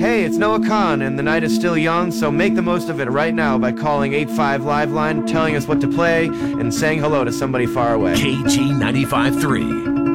Hey, it's Noah Khan, and the night is still young, so make the most of it right now by calling 85 Liveline, telling us what to play, and saying hello to somebody far away. KG 95.3.